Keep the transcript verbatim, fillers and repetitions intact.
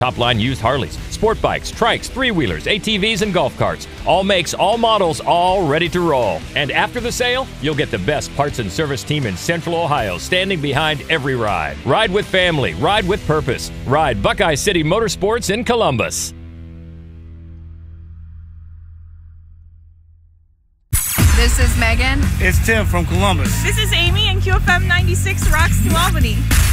Top-line used Harleys, sport bikes, trikes, three-wheelers, A T Vs, and golf carts. All makes, all models, all ready to roll. And after the sale, you'll get the best parts and service team in Central Ohio standing behind every ride. Ride with family. Ride with purpose. Ride Buckeye City Motorsports in Columbus. This is Megan. It's Tim from Columbus. This is Amy, and Q F M ninety-six rocks to Albany.